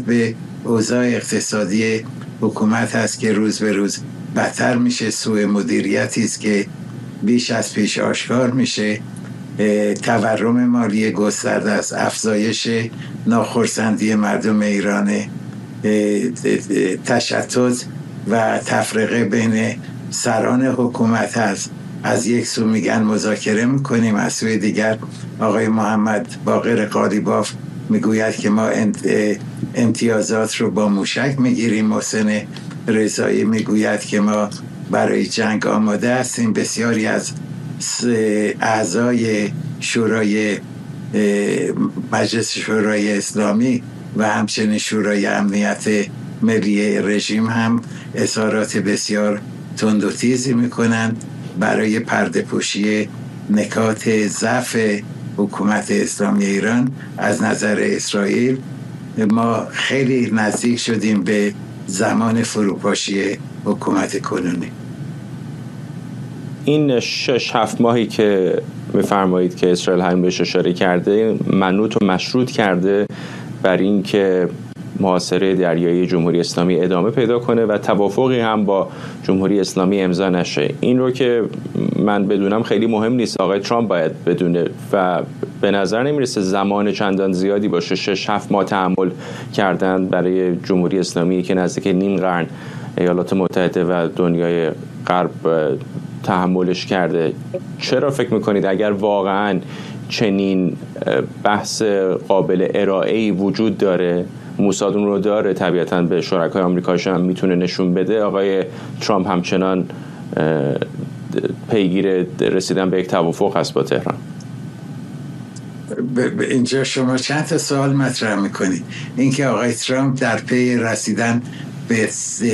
به اوضاع اقتصادی حکومت هست که روز به روز بدتر میشه. سوء مدیریتی است که بیش از پیش آشکار میشه. تورم مالی گسترده است، افزایش ناخرسندی مردم ایران، تشتت و تفرقه بین سران حکومت هست. از یک سو میگن مذاکره میکنیم، از سوی دیگر آقای محمد باقر قالیباف میگوید که ما امتیازات رو با موشک میگیریم. محسن رضایی میگوید که ما برای جنگ آماده هستیم. بسیاری از اعضای شورای مجلس شورای اسلامی و همچنین شورای امنیت ملی رژیم هم اظهارات بسیار تند و تیزی میکنند برای پرده پوشی نکات ضعف حکومت اسلامی ایران از نظر اسرائیل. ما خیلی نزدیک شدیم به زمان فروپاشی حکومت کنونی. این 6-7 ماهی که می‌فرمایید که اسرائیل هم بهش اشاره کرده، منوط و مشروط کرده بر این که محاصره دریایی جمهوری اسلامی ادامه پیدا کنه و توافقی هم با جمهوری اسلامی امضا نشه. این رو که من بدونم خیلی مهم نیست، آقای ترامپ باید بدونه و به نظر نمیرسه زمان چندان زیادی باشه. 6-7 ماه تحمل کردن برای جمهوری اسلامی که نزدیک نیم قرن ایالات متحده و دنیای غرب تحملش کرده. چرا فکر میکنید اگر واقعا چنین بحث قابل ارائه‌ای وجود داره، موساد اون رو داره، طبیعتاً به شرکای آمریکاییش هم میتونه نشون بده، آقای ترامپ همچنان پیگیر رسیدن به یک توافق هست با تهران؟ اینجا شما چند تا سوال مطرح میکنید. اینکه آقای ترامپ در پی رسیدن به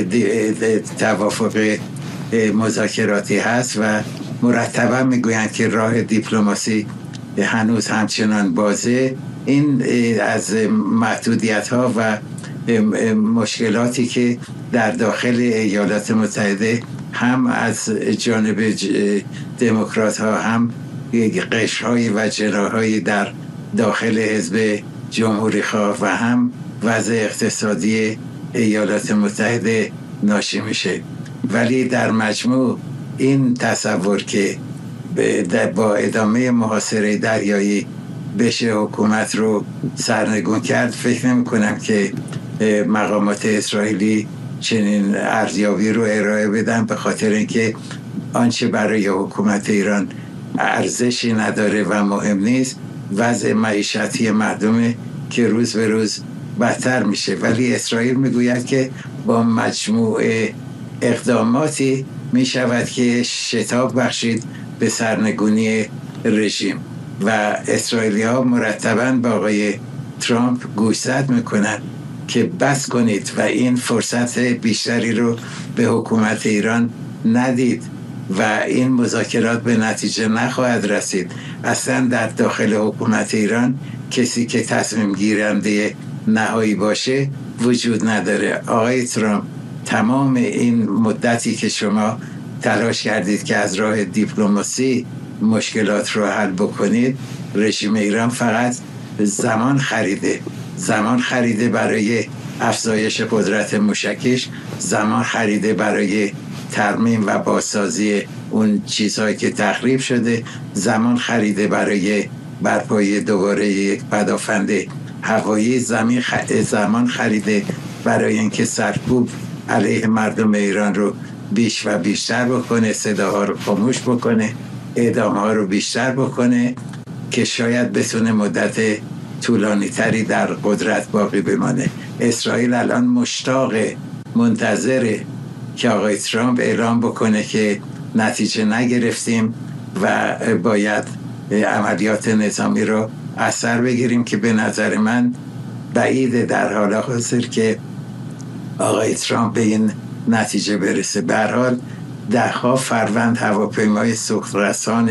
توافق مذاکراتی هست و مرتبا میگویند که راه دیپلماسی هنوز همچنان بازه. این از محدودیت ها و مشکلاتی که در داخل ایالات متحده هم از جانب دموکرات ها هم قشرهای و جناح‌های در داخل حزب جمهوری خواه و هم وضع اقتصادی ایالات متحده ناشی میشه. ولی در مجموع این تصور که با ادامه محاصره دریایی بشه حکومت رو سرنگون کرد، فکر نمی کنم که مقامات اسرائیلی چنین ارزیابی رو ارائه بدن، به خاطر اینکه آنچه برای حکومت ایران ارزشی نداره و مهم نیست وضع معیشتی مردمه که روز به روز بدتر میشه. ولی اسرائیل میگوید که با مجموعه اقداماتی میشود که شتاب بخشید به سرنگونی رژیم و اسرائیلی ها مرتباً با آقای ترامپ گوشزد میکنن که بس کنید و این فرصت بیشتری رو به حکومت ایران ندید و این مذاکرات به نتیجه نخواهد رسید. اصلا در داخل حکومت ایران کسی که تصمیم گیرنده نهایی باشه وجود نداره. آقای ترامپ تمام این مدتی که شما تلاش کردید که از راه دیپلماسی مشکلات رو حل بکنید، رژیم ایران فقط زمان خریده برای افزایش قدرت موشکیش، زمان خریده برای ترمیم و بازسازی اون چیزهایی که تخریب شده، زمان خریده برای برپایی دوباره یک پدافند هوایی، زمان خریده برای اینکه سرکوب علیه مردم ایران رو بیش و بیشتر بکنه، صداها رو خاموش بکنه، اعدام‌ها رو بیشتر بکنه که شاید بتونه مدت طولانی تری در قدرت باقی بمانه. اسرائیل الان مشتاقه، منتظره که آقای ترامپ اعلام بکنه که نتیجه نگرفتیم و باید عملیات نظامی رو از سر بگیریم، که به نظر من بعیده در حال حاضر که آقای ترامپ به این نتیجه برسه. به هر حال ده‌ها فروند هواپیمای سوخت‌رسان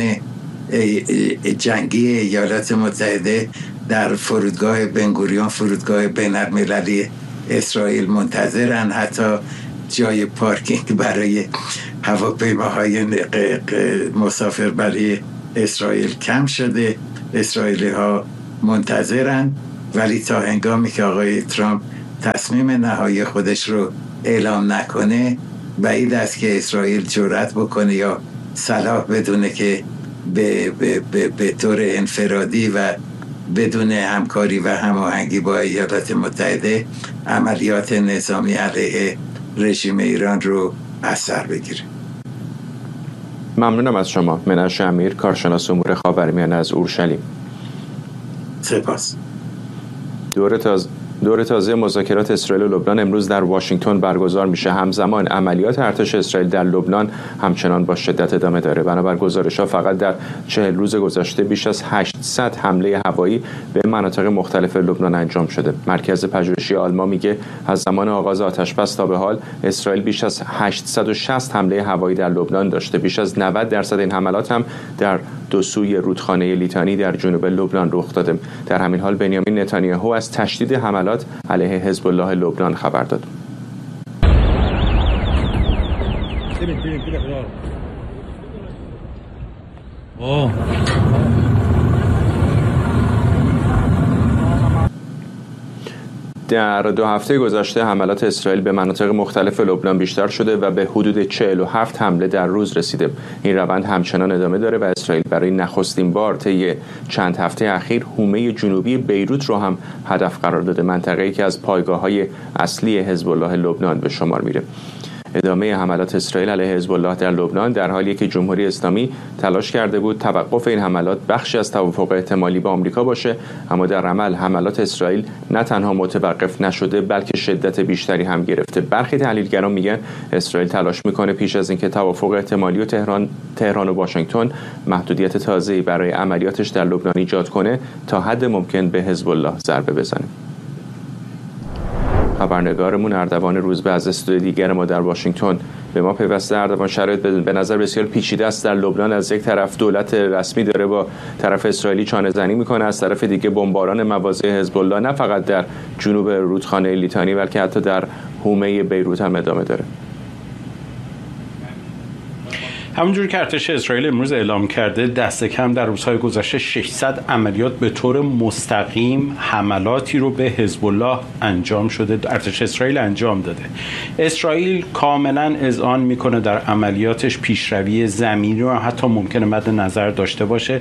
جنگی ایالات متحده در فرودگاه بنگوریون، فرودگاه بین‌المللی اسرائیل منتظرن. حتی جای پارکینگ برای هواپیماهای مسافربری اسرائیل کم شده، اسرائیلی ها منتظرن. ولی تا هنگامی که آقای ترامپ تصمیم نهایی خودش رو اعلام نکنه، بعید است که اسرائیل جرأت بکنه یا صلاح بدونه که به طور انفرادی و بدون همکاری و هماهنگی با ایالات متحده عملیات نظامی علیه رژیم ایران رو از سر بگیره. ممنونم از شما. منش امیر، کارشناس امور خاورمیانه از اورشلیم. سپاس. دور تازه مذاکرات اسرائیل و لبنان امروز در واشنگتن برگزار میشه. همزمان عملیات ارتش اسرائیل در لبنان همچنان با شدت ادامه داره. بنابر گزارش‌ها فقط در 40 روز گذشته بیش از 800 حمله هوایی به مناطق مختلف لبنان انجام شده. مرکز پژوهشی آلمان میگه از زمان آغاز آتش‌بس تا به حال اسرائیل بیش از 860 حمله هوایی در لبنان داشته. بیش از 90% این حملات هم در دو سوی رودخانه لیتانی در جنوب لبنان رخ داده. در همین حال بنیامین نتانیاهو از تشدید حملات علیه حزب الله لبنان خبر داد. در 2 هفته گذشته حملات اسرائیل به مناطق مختلف لبنان بیشتر شده و به حدود 47 حمله در روز رسیده. این روند همچنان ادامه داره و اسرائیل برای نخستین بار طی چند هفته اخیر حومه جنوبی بیروت رو هم هدف قرار داده، منطقه‌ای که از پایگاه‌های اصلی حزب الله لبنان به شمار میره. ادامه حملات اسرائیل علیه حزب الله در لبنان در حالی که جمهوری اسلامی تلاش کرده بود توقف این حملات بخشی از توافق احتمالی با آمریکا باشه، اما در عمل حملات اسرائیل نه تنها متوقف نشده بلکه شدت بیشتری هم گرفته. برخی تحلیلگران میگن اسرائیل تلاش میکنه پیش از اینکه توافق احتمالی و تهران و واشنگتن محدودیت تازه‌ای برای عملیاتش در لبنان ایجاد کنه تا حد ممکن به حزب الله ضربه بزنه. خبرنگارمون اردوان روزبه از استودیو دیگر ما در واشنگتن به ما پیوسته. اردوان، شرایط به نظر بسیار پیچیده است در لبنان. از یک طرف دولت رسمی داره با طرف اسرائیلی چانه زنی میکنه، از طرف دیگه بمباران مواضع حزب الله نه فقط در جنوب رودخانه لیتانی بلکه حتی در حومه بیروت هم ادامه داره. همونجور که ارتش اسرائیل امروز اعلام کرده دست کم در روزهای گذشته 600 عملیات به طور مستقیم حملاتی رو به حزب الله انجام شده، ارتش اسرائیل انجام داده. اسرائیل کاملا اذعان میکنه در عملیاتش پیشروی زمینی رو حتی ممکنه مد نظر داشته باشه.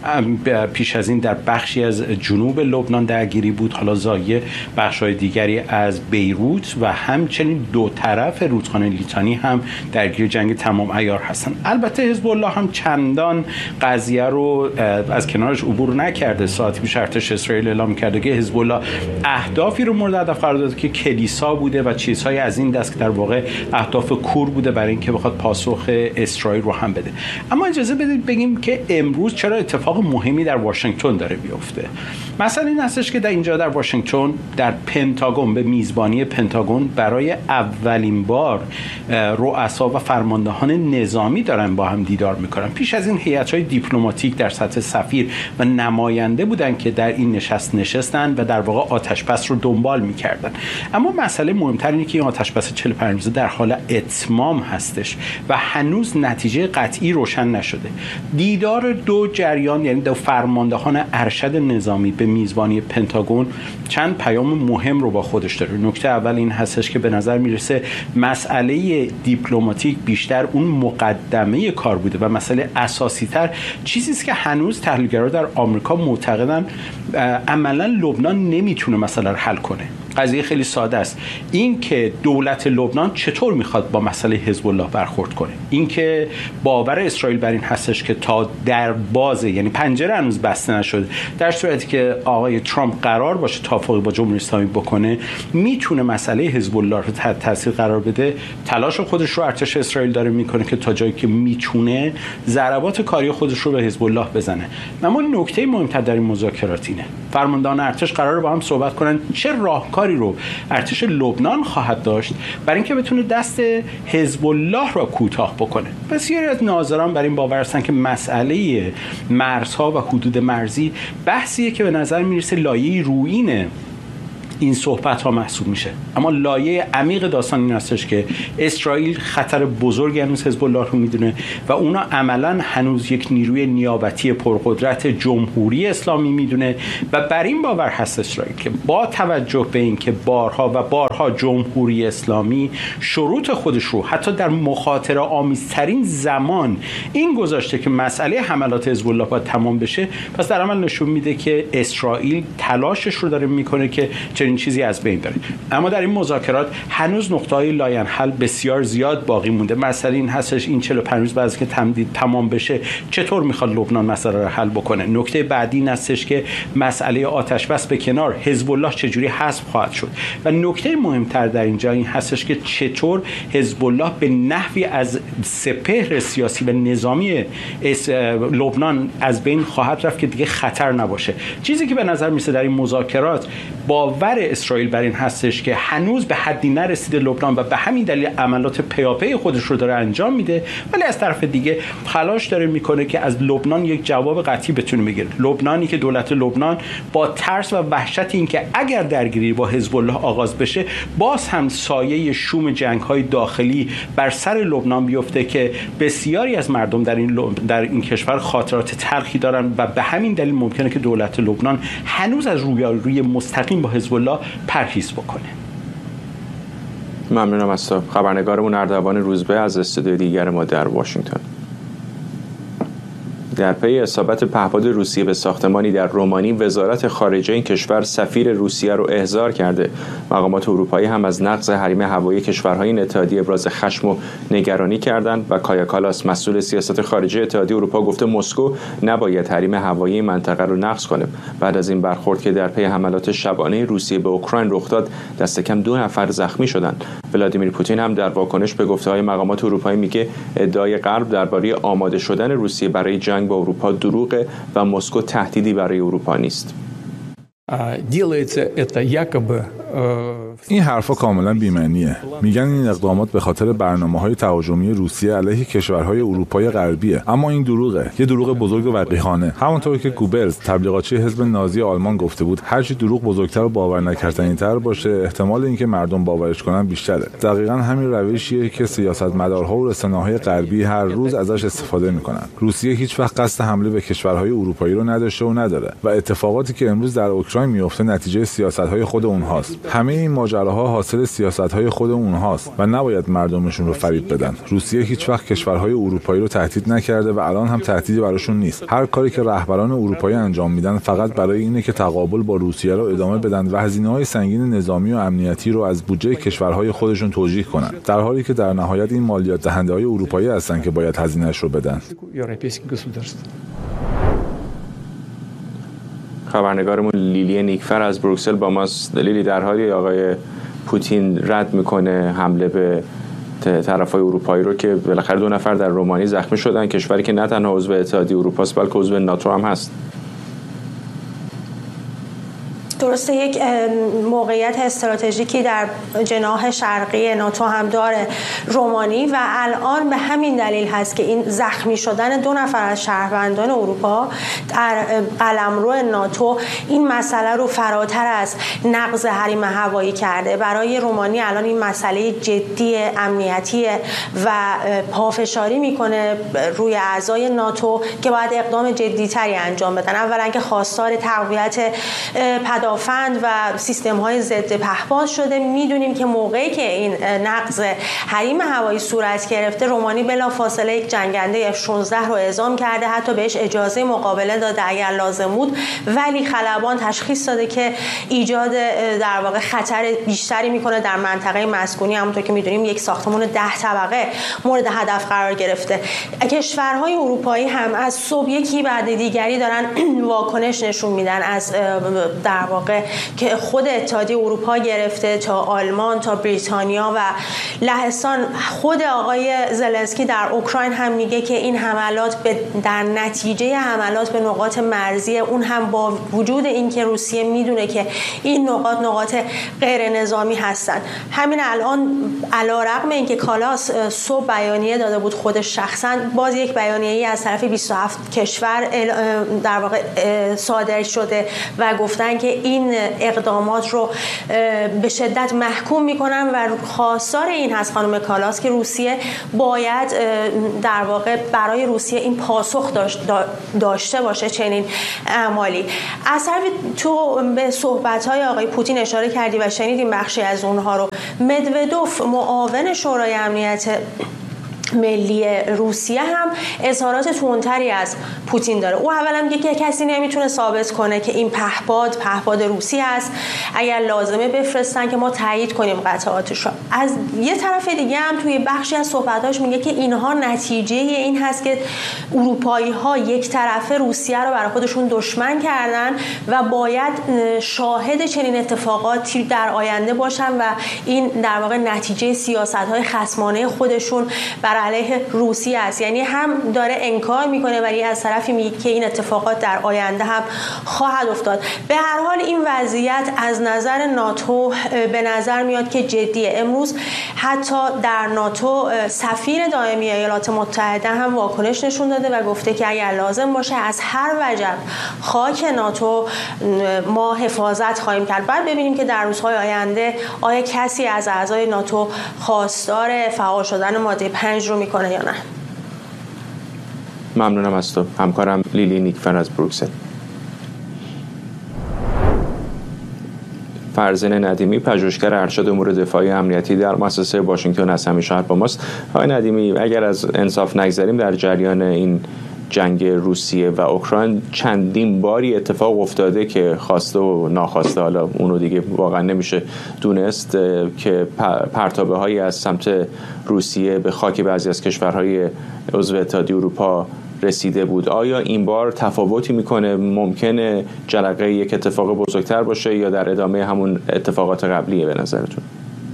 پیش از این در بخشی از جنوب لبنان درگیری بود، حالا زایه بخش‌های دیگری از بیروت و همچنین دو طرف رودخانه لیتانی هم درگیر جنگ تمام عیار هستن. البته حزب الله هم چندان قضیه رو از کنارش عبور نکرده. ساعتی پیش ارتش اسرائیل اعلام کرده که حزب الله اهدافی رو مورد هدف قرار داده که کلیسا بوده و چیزهای از این دست که در واقع اهداف کور بوده برای اینکه بخواد پاسخ اسرائیل رو هم بده. اما اجازه بدید بگیم که امروز چرا اتفاق مهمی در واشنگتن داره میفته. مثلا این هستش که در اینجا در واشنگتن در پنتاگون به میزبانی پنتاگون برای اولین بار رؤسا و فرماندهان نظامی دارن با هم دیدار میکنن. پیش از این هیئت‌های دیپلماتیک در سطح سفیر و نماینده بودن که در این نشست نشستن و در واقع آتش‌بس رو دنبال میکردن. اما مسئله مهمتر اینه که این آتش‌بس 45 روزه در حال اتمام هستش و هنوز نتیجه قطعی روشن نشده. دیدار دو جریان یعنی دو فرماندهان ارشد نظامی به میزبانی پنتاگون چند پیام مهم رو با خودش داره. نکته اول این هستش که به نظر میرسه مسئله دیپلماتیک بیشتر اون مقدمه کار بوده و مسئله اساسی تر چیزی است که هنوز تحلیلگران در آمریکا معتقدن عملا لبنان نمیتونه مسئله رو حل کنه. قضیه خیلی ساده است. این که دولت لبنان چطور میخواد با مسئله حزب الله برخورد کنه، این که باور اسرائیل بر این هستش که تا در بازه، یعنی پنجره هنوز بسته نشده، در صورتی که آقای ترامپ قرار باشه توافقی با جمهوری اسلامی بکنه میتونه مسئله حزب الله رو تحت تاثیر قرار بده. تلاش خودش رو ارتش اسرائیل داره میکنه که تا جایی که میتونه ضربات کاری خودش رو به حزب الله بزنه. اما نکته مهمتر در این مذاکرات اینه فرماندهان ارتش قراره با هم صحبت کنن چه راهکاری رو ارتش لبنان خواهد داشت برای اینکه بتونه دست حزب الله را کوتاه بکنه. بسیاری از ناظران بر این باور هستن که مسئله مرزها و حدود مرزی بحثیه که به نظر میرسه لایه رویین این صحبت ها محسوب میشه. اما لایه عمیق داستان این هستش که اسرائیل خطر بزرگی هنوز حزب الله رو میدونه و اونا عملا هنوز یک نیروی نیابتی پرقدرت جمهوری اسلامی میدونه و بر این باور هست اسرائیل که با توجه به اینکه بارها جمهوری اسلامی شروط خودش رو حتی در مخاطره آمیزترین زمان این گذاشته که مسئله حملات حزب الله باید تمام بشه، پس در عمل نشون میده که اسرائیل تلاشش رو داره میکنه که چنین چیزی از بین بره. اما در این مذاکرات هنوز نقطه‌های لاینحل بسیار زیاد باقی مونده. مثلا این هستش این 45 روز بعد از که تمام بشه چطور میخواد لبنان مسئله رو حل بکنه. نکته بعدی این هستش که مسئله آتش بس به کنار، حزب الله چجوری حذف خواهد شد و نکته مهمتر در اینجا این هستش که چطور حزب الله به نحوی از سپهر سیاسی و نظامی لبنان از بین خواهد رفت که دیگه خطر نباشه. چیزی که به نظر میسه در این مذاکرات باور اسرائیل بر این هستش که هنوز به حدی نرسیده لبنان و به همین دلیل عملات پیاپی خودش رو داره انجام میده، ولی از طرف دیگه تلاش داره میکنه که از لبنان یک جواب قطعی بتونه بگیره. لبنانی که دولت لبنان با ترس و وحشت این که اگر درگیری با حزب الله آغاز بشه باز هم سایه شوم جنگ‌های داخلی بر سر لبنان بیفته که بسیاری از مردم در این کشور خاطرات تلخی دارن و به همین دلیل ممکنه که دولت لبنان هنوز از رویارویی مستقیم با حزب الله پرهیز بکنه. ممنونم از تو. خبرنگارمون اردوان روزبه از استودیو دیگر ما در واشنگتن. در پی اصابت پهپاد روسیه به ساختمانی در رومانی، وزارت خارجه این کشور سفیر روسیه رو احضار کرده. مقامات اروپایی هم از نقض حریم هوایی کشورهای این اتحادیه ابراز خشم و نگرانی کردند و کایا کالاس مسئول سیاست خارجه اتحادیه اروپا گفته مسکو نباید حریم هوایی منطقه رو نقض کنه. بعد از این برخورد که در پی حملات شبانه روسیه به اوکراین رخ داد، دست کم 2 نفر زخمی شدند. ولادیمیر پوتین هم در واکنش به گفته‌های مقامات اروپایی میگه ادعای غرب درباره آماده شدن روسیه برای جنگ با اروپا دروغه و مسکو تهدیدی برای اروپا نیست. این حرفا کاملا بی‌معنیه. میگن این اقدامات به خاطر برنامه‌های تهاجمی روسیه علیه کشورهای اروپای غربیه، اما این دروغه، یه دروغ بزرگ و وقیحانه. همونطور که گوبلز تبلیغاتچی حزب نازی آلمان گفته بود، هر چی دروغ بزرگتر و باور نکردنی‌تر باشه، احتمال اینکه مردم باورش کنن بیشتره. دقیقاً همین روشیه که سیاستمدارها و رسانه‌های غربی هر روز ازش استفاده میکنن. روسیه هیچ وقت قصد حمله به کشورهای اروپایی رو نداشته و نداره و اتفاقاتی که امروز در اوکراین میفته نتیجه سیاست‌های خود اونهاست. همه این ماجراها حاصل سیاست‌های خود اونهاست و نباید مردمشون رو فریب بدن. روسیه هیچ وقت کشورهای اروپایی رو تهدید نکرده و الان هم تهدیدی براشون نیست. هر کاری که رهبران اروپایی انجام میدن فقط برای اینه که تقابل با روسیه رو ادامه بدن و هزینه‌های سنگین نظامی و امنیتی رو از بودجه کشورهای خودشون توجیه کنن، در حالی که در نهایت این مالیات دهنده‌های اروپایی هستن که باید هزینه‌اش رو بدن. خبرنگارمون لیلی نیکفر از بروکسل با ماست. لیلی، در حالی آقای پوتین رد میکنه حمله به طرفای اروپایی رو که بالاخره 2 نفر در رومانی زخمی شدن، کشوری که نه تنها عضو اتحادیه اروپا است بلکه عضو ناتو هم هست. درسته، یک موقعیت استراتژیکی در جناح شرقی ناتو هم داره رومانی و الان به همین دلیل هست که این زخمی شدن 2 نفر از شهروندان اروپا در قلمرو ناتو این مسئله رو فراتر از نقض حریم هوایی کرده. برای رومانی الان این مسئله جدی امنیتی و پافشاری میکنه روی اعضای ناتو که باید اقدام جدیتری انجام بدن. اولا که خواستار تقویت پدافند و سیستم‌های ضد پهپاد شده. میدونیم که موقعی که این نقض حریم هوایی صورت گرفته، رومانی بلافاصله یک جنگنده F-16 رو اعزام کرده، حتی بهش اجازه مقابله داده اگر لازم بود، ولی خلبان تشخیص داده که ایجاد در واقع خطر بیشتری میکنه در منطقه مسکونی. همونطور که میدونیم یک ساختمان 10 طبقه مورد هدف قرار گرفته. کشورهای اروپایی هم از صبح یکی بعد دیگری دارن واکنش نشون میدن، از در واقع که خود اتحادیه اروپا گرفته تا آلمان تا بریتانیا و لهستان. خود آقای زلنسکی در اوکراین هم میگه که این حملات در نتیجه حملات به نقاط مرزی، اون هم با وجود اینکه روسیه میدونه که این نقاط غیر نظامی هستن. همین الان علیرغم اینکه کالاس صبح بیانیه داده بود خودش شخصا، باز یک بیانیه‌ای از طرف 27 کشور در واقع صادر شده و گفتن که این اقدامات رو به شدت محکوم میکنن و خواستار این هست خانم کالاس که روسیه باید در واقع برای روسیه این پاسخ داشته باشه چنین اعمالی. از طرف تو به صحبت‌های آقای پوتین اشاره کردی و شنیدیم بخشی از اونها رو. مدودوف معاون شورای امنیت ملی روسیه هم اظهارات تندتری از پوتین داره. او اولا میگه که کسی نمیتونه ثابت کنه که این پهپاد روسی است، اگر لازمه بفرستن که ما تایید کنیم قطعاتش رو. از یه طرف دیگه هم توی بخشی از صحبتاش میگه که اینها نتیجه این هست که اروپایی ها یک طرفه روسیه رو برای خودشون دشمن کردن و باید شاهد چنین اتفاقاتی در آینده باشن و این در واقع نتیجه سیاست‌های خصمانه خودشون بر علیه روسیه است. یعنی هم داره انکار میکنه ولی از طرفی میگه که این اتفاقات در آینده هم خواهد افتاد. به هر حال این وضعیت از نظر ناتو به نظر میاد که جدیه. امروز حتی در ناتو سفیر دائمی ایالات متحده هم واکنش نشون داده و گفته که اگر لازم باشه از هر وجب خاک ناتو ما حفاظت خواهیم کرد. بعد ببینیم که در روزهای آینده آیا کسی از اعضای ناتو خواستار فعال شدن ماده 5 رو میکنه یا نه. ممنونم از تو. همکارم لیلی نیکفر از بروکسل. فرزین ندیمی، پژوهشگر ارشد امور دفاعی امنیتی در مؤسسه واشنگتن از همین شهر با ماست. آقای ندیمی، اگر از انصاف نگذریم، در جریان این جنگ روسیه و اوکراین چندین باری اتفاق افتاده که خواسته و ناخواسته، حالا اونو دیگه واقعا نمیشه دونست، که پرتابه هایی از سمت روسیه به خاک بعضی از کشورهای عضو اتحادیه اروپا رسیده بود. آیا این بار تفاوتی میکنه؟ ممکنه جرقه یک اتفاق بزرگتر باشه یا در ادامه همون اتفاقات قبلیه به نظرتون؟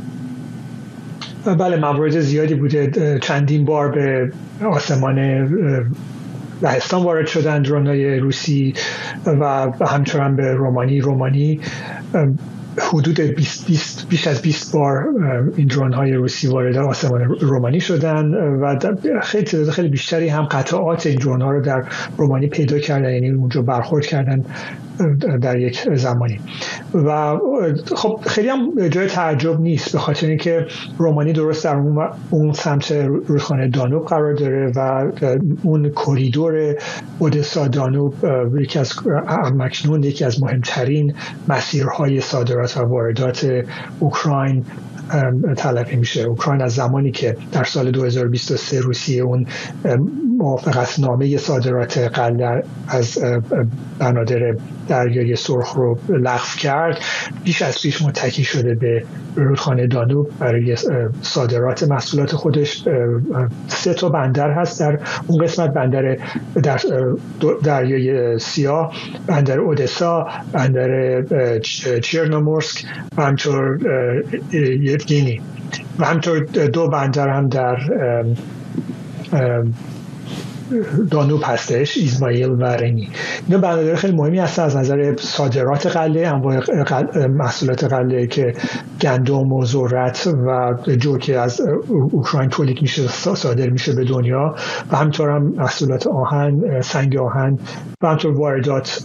بله، موارد زیادی بوده. چندین بار به آسمان لهستان وارد شدن درون‌های روسی و همچنان به رومانی حدود بیش از 20 بار این درون‌های روسی وارد آسمان رومانی شدن و خیلی بیشتری هم قطعات این درون‌ها رو در رومانی پیدا کردن، یعنی اونجا برخورد کردن در یک زمانی. و خب خیلی هم جای تعجب نیست، به خاطر اینکه رومانی درست در اون سمت رودخانه دانوب قرار داره و اون کوریدور اودسا دانوب یکی از مهمترین مسیرهای صادرات و واردات اوکراین تلقی میشه. اوکراین از زمانی که در سال 2023 روسیه اون موافقتنامه صادرات غله از بنادر دریای سرخ رو لغو کرد، بیش از پیش متکی شده به رودخانه دانوب برای صادرات محصولات خودش. 3 تا بندر هست در اون قسمت: بندر در دریای سیاه، بندر اودسا، بندر چرنومورسک و همچنین یوگینی و همچنین 2 بندر هم در دانوب هستش، ایزمایل و رنی. اینا بندرهای خیلی مهمی هستن از نظر صادرات غله، انواع محصولات غله که گندم و ذرت و جو که از اوکراین تولید میشه صادر میشه به دنیا و همینطور هم محصولات آهن، سنگ آهن و همینطور واردات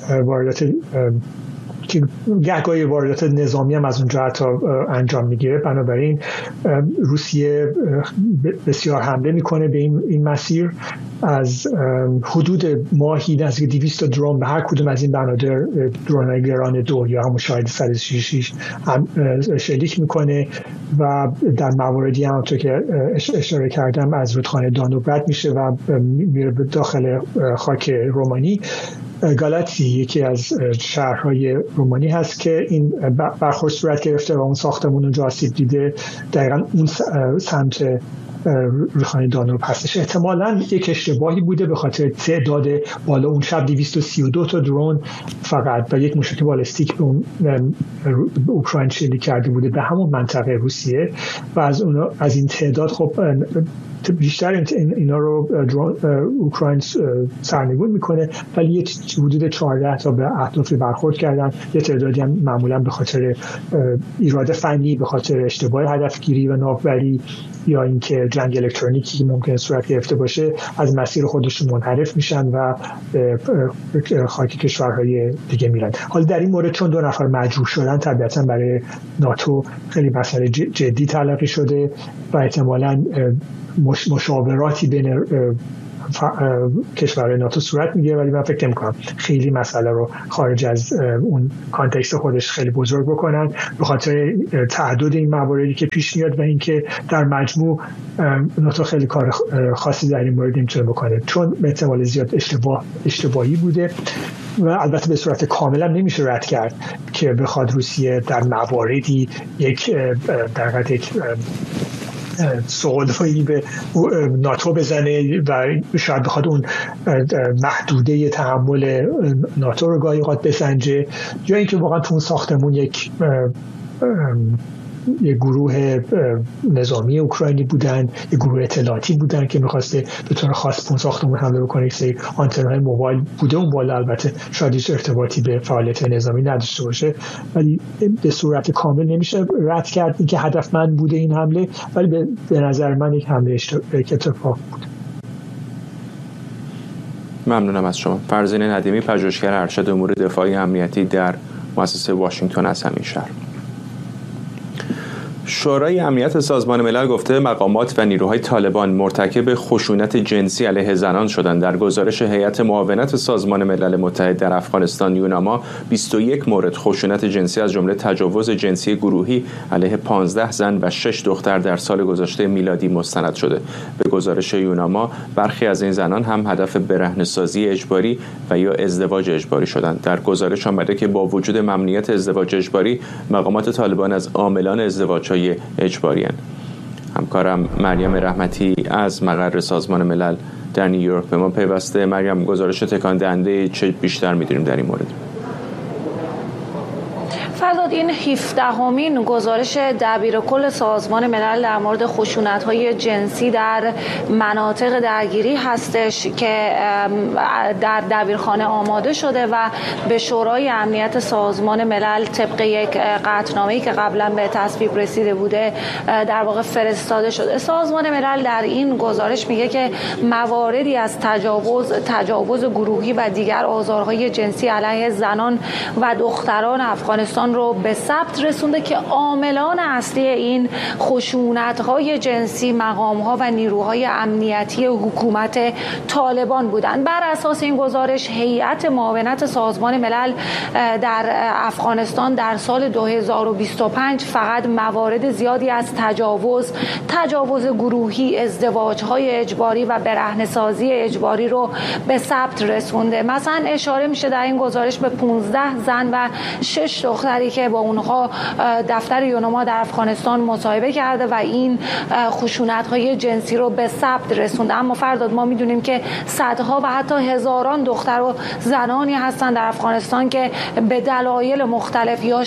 که گهگاهی واردات نظامی هم از اونجا حتی انجام میگیره. بنابراین روسیه بسیار حمله میکنه به این مسیر. از حدود ماهی نزدیک 200 درون به هر کدوم از این بنادر، درون‌های گران 2 یا همون شاید 166 شلیک میکنه و در مواردی هم تو که اشاره کردم از رودخانه دانوب رد میشه و میره به داخل خاک رومانی. گالاتی یکی از شهرهای رومانی هست که این برخورد صورت گرفته و اون ساختمون اونجا آسیب دیده. دقیقاً اون سمت رودخانه دانوب هستش. احتمالاً یک اشتباهی بوده به خاطر تعداد بالا. اون شب 232 تا درون فقط و یک موشک بالستیک به اون اوکراین شلیک کرده بوده به همون منطقه روسیه و از این تعداد خب بیشتر اینا رو اوکراین سرنگون میکنه، ولی یه حدود 14 تا به اهداف برخورد کردن. یه تعدادی هم معمولا به خاطر ایراد فنی، به خاطر اشتباه هدفگیری و ناوبری یا اینکه جنگ الکترونیکی که ممکن صورت گرفته باشه از مسیر خودشون منحرف میشن و خاک کشورهای دیگه میرن. حالا در این مورد چون 2 نفر مجروح شدن طبیعتا برای ناتو خیلی مسئله جدی تلقی شده و احتمالاً مشاوراتی بین کشورهای ناتو صورت میگیره، ولی من فکر نمی‌کنم خیلی مسئله رو خارج از اون کانتکست خودش خیلی بزرگ بکنن به خاطر تعدد این مواردی که پیش میاد و اینکه در مجموع ناتو خیلی کار خاصی در این مورد نمیتونه بکنه چون به احتمال زیاد اشتباهی بوده و البته به صورت کاملا نمیشه رد کرد که بخواد روسیه در مواردی یک سوالایی به ناتو بزنه و شاید بخواد اون محدوده تحمل ناتو رو گاهی اوقات بسنجه، یا اینکه واقعا تو اون ساختمون یک گروه نظامی اوکراینی بودن، یک گروه اطلاعاتی بودن که می‌خواسته به طور خاص اون ساختمون حمله بکنه. یک سری آنتن‌های موبایل بوده اون بالا، البته شاید هیچ ارتباطی به فعالیت نظامی نداشته باشه، ولی به صورت کامل نمیشه رد کرد اینکه هدفمند بوده این حمله، ولی به نظر من یک حمله اتفاق بود. ممنونم از شما. فرزین ندیمی، پژوهشگر ارشد امور دفاعی امنیتی در مؤسسه واشنگتن از همین شهر. شورای امنیت سازمان ملل گفته مقامات و نیروهای طالبان مرتکب خشونت جنسی علیه زنان شدند. در گزارش هیئت معاونت سازمان ملل متحد در افغانستان یوناما 21 مورد خشونت جنسی از جمله تجاوز جنسی گروهی علیه 15 زن و 6 دختر در سال گذشته میلادی مستند شده. به گزارش یوناما برخی از این زنان هم هدف برهنه‌سازی اجباری و یا ازدواج اجباری شدند. در گزارش آمده که با وجود ممنوعیت ازدواج اجباری مقامات طالبان از عاملان ازدواج اجباری هستند. همکارم مریم رحمتی از مقر سازمان ملل در نیویورک به ما پیوسته. مریم، گزارش تکان دهنده چه بیشتر می‌دونیم در این مورد؟ فرداد، این 17مین گزارش دبیرکل سازمان ملل در مورد خشونت‌های جنسی در مناطق درگیری هستش که در دبیرخانه آماده شده و به شورای امنیت سازمان ملل طبق یک قطعنامه‌ای که قبلا به تصویب رسیده بوده در واقع فرستاده شده. سازمان ملل در این گزارش میگه که مواردی از تجاوز گروهی و دیگر آزارهای جنسی علیه زنان و دختران افغانستان رو به ثبت رسونده که عاملان اصلی این خشونت‌های جنسی مقام‌ها و نیروهای امنیتی حکومت طالبان بودند. بر اساس این گزارش هیئت معاونت سازمان ملل در افغانستان در سال 2025 فقط موارد زیادی از تجاوز گروهی، ازدواج‌های اجباری و برهنه‌سازی اجباری رو به ثبت رسونده. مثلا اشاره میشه در این گزارش به 15 زن و 6 دختری که با اونها دفتر یوناما در افغانستان مصاحبه کرده و این خشونت‌های جنسی رو به ثبت رسونده. اما فرداد، ما میدونیم که صدها و حتی هزاران دختر و زنانی هستند در افغانستان که به دلایل مختلف یا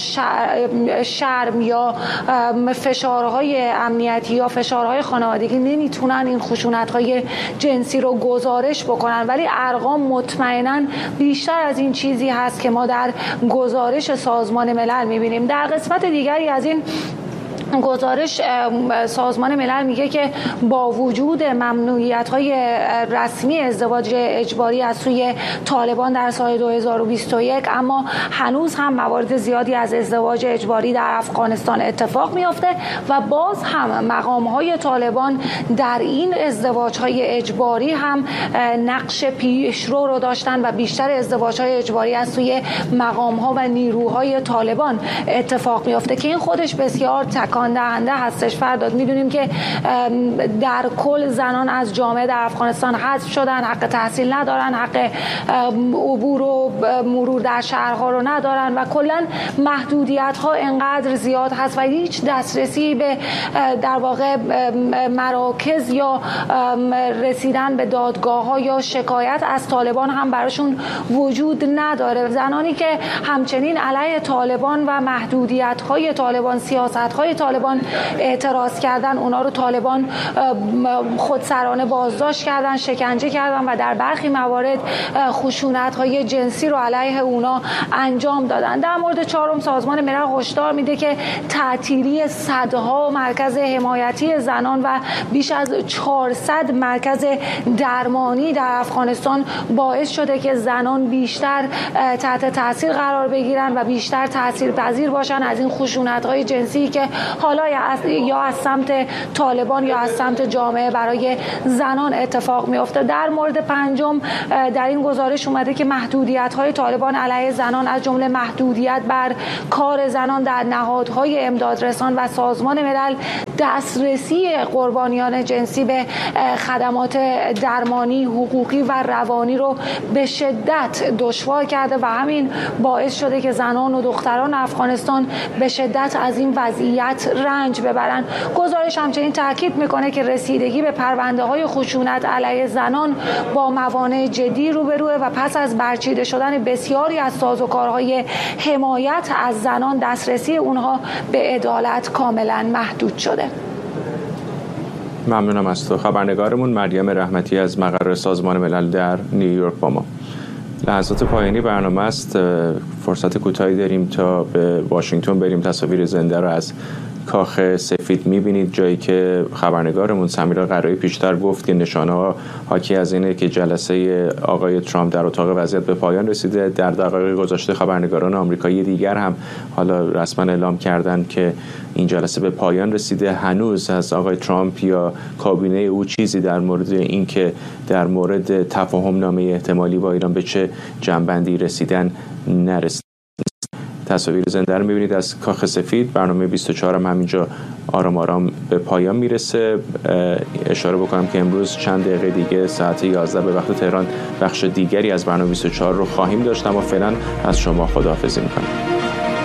شرم یا فشارهای امنیتی یا فشارهای خانوادگی نمیتونن این خشونت‌های جنسی رو گزارش بکنن، ولی ارقام مطمئناً بیشتر از این چیزی هست که ما در گزارش سازمان ملل می‌بینیم. در قسمت دیگری از این گزارش سازمان ملل میگه که با وجود ممنوعیت‌های رسمی ازدواج اجباری از سوی طالبان در سال 2021 اما هنوز هم موارد زیادی از ازدواج اجباری در افغانستان اتفاق میفته و باز هم مقام‌های طالبان در این ازدواج‌های اجباری هم نقش پیشرو رو داشتن و بیشتر ازدواج‌های اجباری از سوی مقام‌ها و نیروهای طالبان اتفاق میفته که این خودش بسیار تکان دهنده هستش. فرداد، میدونیم که در کل زنان از جامعه در افغانستان حذف شدن، حق تحصیل ندارن، حق عبور و مرور در شهرها رو ندارن و کلا محدودیت ها انقدر زیاد هست و هیچ دسترسی به در واقع مراکز یا رسیدن به دادگاه ها یا شکایت از طالبان هم براشون وجود نداره. زنانی که همچنین علیه طالبان و محدودیت های طالبان، سیاست های طالبان طالبان اعتراض کردن اونا رو طالبان خودسرانه بازداشت کردن، شکنجه کردن و در برخی موارد خشونت‌های جنسی رو علیه اونا انجام دادن. در مورد چهارم سازمان ملل هشدار میده که تعطیلی صدها مرکز حمایتی زنان و بیش از 400 مرکز درمانی در افغانستان باعث شده که زنان بیشتر تحت تاثیر قرار بگیرن و بیشتر تاثیرپذیر باشن از این خشونت‌های جنسی که حالا یا از سمت طالبان یا از سمت جامعه برای زنان اتفاق میفته. در مورد پنجم در این گزارش اومده که محدودیت‌های طالبان علیه زنان از جمله محدودیت بر کار زنان در نهادهای امدادرسان و سازمان ملل، دسترسی قربانیان جنسی به خدمات درمانی، حقوقی و روانی رو به شدت دشوار کرده و همین باعث شده که زنان و دختران افغانستان به شدت از این وضعیت رنج ببرن. گزارش همچنین تاکید میکنه که رسیدگی به پرونده‌های خشونت علیه زنان با موانع جدی روبروه و پس از برچیده شدن بسیاری از سازوکارهای حمایت از زنان، دسترسی اونها به عدالت کاملا محدود شده. ممنونم از تو. خبرنگارمون مریم رحمتی از مقر سازمان ملل در نیویورک با ما. لحظات پایانی برنامه است. فرصت کوتاهی داریم تا به واشنگتن بریم. تصاویر زنده رو از کاخ سفید می‌بینید، جایی که خبرنگارمون سمیرا قرایی پیشتر گفت که نشانه‌ها حاکی از اینه که جلسه آقای ترامپ در اتاق وضعیت به پایان رسیده. در دقایق گذشته خبرنگاران آمریکایی دیگر هم حالا رسما اعلام کردند که این جلسه به پایان رسیده. هنوز از آقای ترامپ یا کابینه او چیزی در مورد اینکه در مورد تفاهم نامه احتمالی با ایران به چه جنبندی رسیدن نرسید. تصاویر زنده رو می‌بینید از کاخ سفید. برنامه 24 هم همینجا آرام آرام به پایان میرسه. اشاره بکنم که امروز چند دقیقه دیگه ساعت 11 به وقت تهران بخش دیگری از برنامه 24 رو خواهیم داشت، اما فعلا از شما خداحافظی می‌کنم.